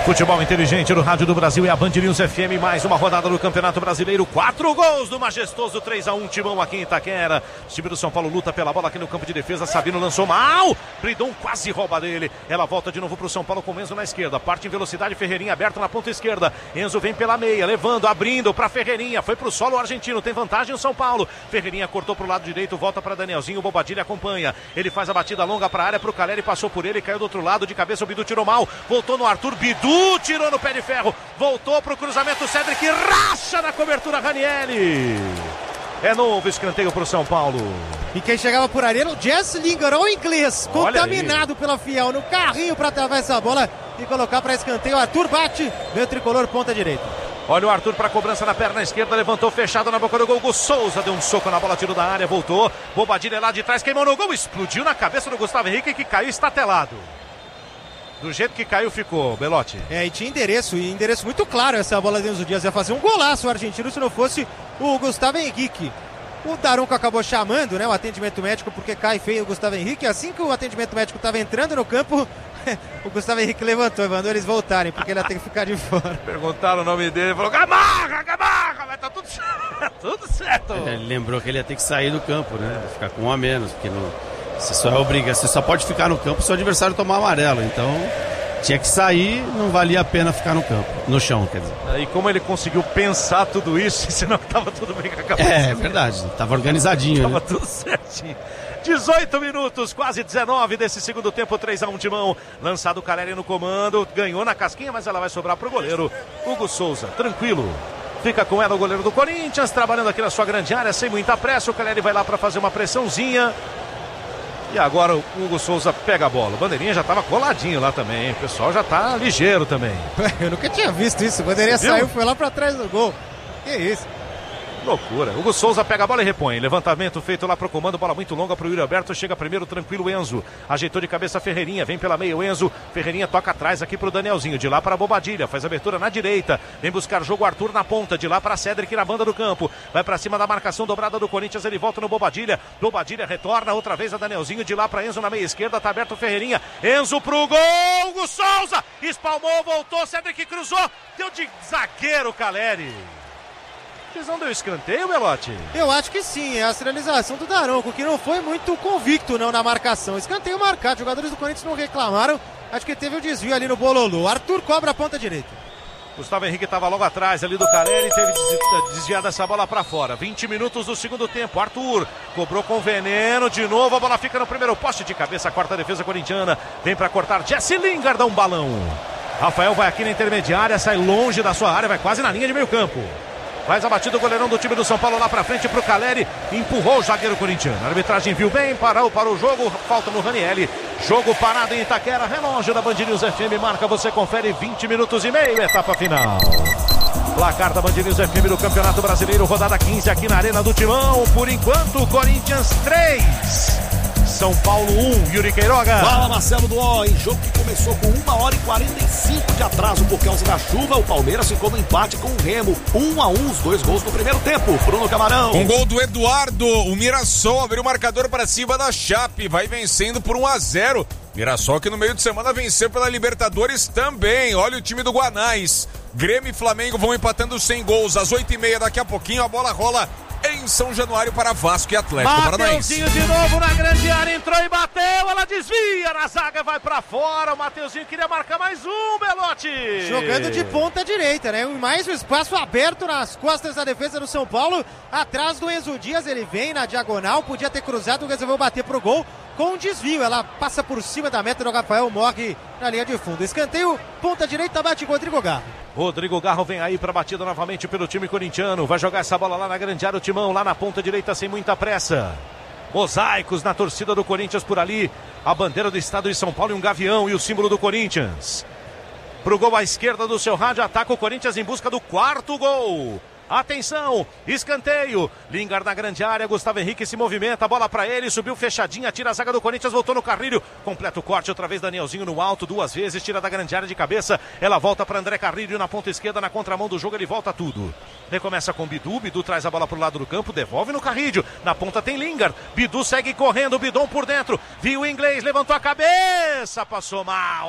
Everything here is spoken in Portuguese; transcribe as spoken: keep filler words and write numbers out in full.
Futebol inteligente no Rádio do Brasil e a Band News F M, mais uma rodada do Campeonato Brasileiro, quatro gols do majestoso três a um, Timão aqui em Itaquera. O time do São Paulo luta pela bola aqui no campo de defesa, Sabino lançou mal, Bridon quase rouba dele, ela volta de novo pro São Paulo com Enzo na esquerda, parte em velocidade, Ferreirinha aberto na ponta esquerda, Enzo vem pela meia, levando, abrindo pra Ferreirinha, foi pro solo o argentino, tem vantagem o São Paulo, Ferreirinha cortou pro lado direito, volta pra Danielzinho, o Bobadilha acompanha, ele faz a batida longa pra área, pro Caleri, passou por ele, caiu do outro lado, de cabeça o Bidu tirou mal, voltou no Arthur, Bidu tirou no pé de ferro, voltou pro cruzamento, Cedric racha na cobertura, Ranieri. É novo escanteio pro São Paulo. E quem chegava por ali era o Jesse Lingard, o inglês, Olha contaminado aí pela Fiel, no carrinho para travar essa bola e colocar para escanteio. Arthur bate, vem o tricolor, ponta direita. Olha o Arthur para cobrança na perna esquerda, levantou fechado na boca do gol, Gu Souza deu um soco na bola, tiro da área, voltou, Bobadilha lá de trás, queimou no gol, explodiu na cabeça do Gustavo Henrique, que caiu estatelado. Do jeito que caiu ficou, Belotti. É, e tinha endereço, e endereço muito claro essa bola de Enzo Dias. Ia fazer um golaço o argentino se não fosse o Gustavo Henrique. O Daronco acabou chamando, né, o atendimento médico, porque cai feio o Gustavo Henrique. Assim que o atendimento médico estava entrando no campo, o Gustavo Henrique levantou e mandou eles voltarem, porque ele ia ter que ficar de fora. Perguntaram o nome dele, falou, Gamarra, Gamarra, mas tá tudo certo, tudo certo. Ele lembrou que ele ia ter que sair do campo, né, ficar com um a menos, porque não... Você só é obriga, você só pode ficar no campo se o adversário tomar amarelo. Então tinha que sair, não valia a pena ficar no campo, no chão, quer dizer. E como ele conseguiu pensar tudo isso, senão tava tudo bem com a cabeça. É, é verdade, tava organizadinho. Tava né? tudo certinho. dezoito minutos, quase dezenove desse segundo tempo, três a um Timão. Lançado o Caleri no comando, ganhou na casquinha, mas ela vai sobrar pro goleiro Hugo Souza, tranquilo. Fica com ela o goleiro do Corinthians, trabalhando aqui na sua grande área, sem muita pressa. O Caleri vai lá para fazer uma pressãozinha. E agora o Hugo Souza pega a bola. O Bandeirinha já estava coladinho lá também, hein? O pessoal já tá ligeiro também. Eu nunca tinha visto isso. O Bandeirinha saiu, foi lá para trás do gol. Que isso? Loucura. Hugo Souza pega a bola e repõe. Levantamento feito lá pro comando, bola muito longa pro Yuri Alberto. Chega primeiro, tranquilo, Enzo. Ajeitou de cabeça Ferreirinha, vem pela meia o Enzo. Ferreirinha toca atrás aqui pro Danielzinho. De lá para Bobadilha, faz abertura na direita. Vem buscar jogo Arthur na ponta. De lá para Cedric na banda do campo. Vai para cima da marcação dobrada do Corinthians. Ele volta no Bobadilha. Bobadilha retorna outra vez a Danielzinho. De lá para Enzo na meia esquerda. Tá aberto o Ferreirinha. Enzo pro gol. Hugo Souza espalmou, voltou. Cedric cruzou. Deu de zagueiro, Caleri. Eles não deu escanteio, Belotti? Eu acho que sim, é a sinalização do Daronco, que não foi muito convicto não na marcação. Escanteio marcado, jogadores do Corinthians não reclamaram, acho que teve o um desvio ali no bololô. Arthur cobra a ponta direita. Gustavo Henrique estava logo atrás ali do Caleri, teve desviado essa bola para fora. vinte minutos do segundo tempo, Arthur cobrou com veneno, de novo a bola fica no primeiro poste, de cabeça, a quarta defesa corintiana, vem para cortar, Jesse Lingard dá um balão. Rafael vai aqui na intermediária, sai longe da sua área, vai quase na linha de meio campo. Faz a batida o goleirão do time do São Paulo lá pra frente pro Caleri, empurrou o zagueiro corintiano. A arbitragem viu bem, parou para o jogo, falta no Ranieri. Jogo parado em Itaquera, relógio da Band News F M marca, você confere vinte minutos e meio, etapa final. Placar da Band News F M do Campeonato Brasileiro, rodada quinze aqui na Arena do Timão. Por enquanto, Corinthians três. São Paulo um, Yuri Queiroga. Fala, Marcelo Duó, em jogo que começou com uma hora e quarenta e cinco de atraso por causa da chuva, o Palmeiras ficou no empate com o Remo, um a um, os dois gols no primeiro tempo. Bruno Camarão. Um gol do Eduardo, o Mirassol abriu o marcador para cima da Chape, vai vencendo por um a zero. Mirassol que no meio de semana venceu pela Libertadores também, olha o time do Guanais. Grêmio e Flamengo vão empatando sem gols, às oito e meia daqui a pouquinho a bola rola em São Januário para Vasco e Atlético Paranaense. Mateuzinho de novo na grande área, entrou e bateu, ela desvia na zaga, vai para fora, o Mateuzinho queria marcar mais um, Belotti. Jogando de ponta direita, né? Mais um espaço aberto nas costas da defesa do São Paulo, atrás do Enzo Dias, ele vem na diagonal, podia ter cruzado, resolveu bater pro gol com um desvio, ela passa por cima da meta do Rafael, morre na linha de fundo. Escanteio, ponta direita, bate Rodrigo Garro. Rodrigo Garro vem aí para batida novamente pelo time corintiano, vai jogar essa bola lá na grande área, o Timão lá na ponta direita sem muita pressa. Mosaicos na torcida do Corinthians por ali, a bandeira do estado de São Paulo e um gavião e o símbolo do Corinthians. Pro gol à esquerda do seu rádio, ataca o Corinthians em busca do quarto gol. Atenção, escanteio, Lingard na grande área, Gustavo Henrique se movimenta, bola pra ele, subiu fechadinha, tira a zaga do Corinthians, voltou no Carrilho, completa o corte, outra vez Danielzinho no alto, duas vezes, tira da grande área de cabeça, ela volta pra André Carrilho na ponta esquerda, na contramão do jogo, ele volta tudo. Recomeça com Bidu, Bidu traz a bola pro lado do campo, devolve no Carrilho, na ponta tem Lingard, Bidu segue correndo, Bidon por dentro, viu o inglês, levantou a cabeça, passou mal.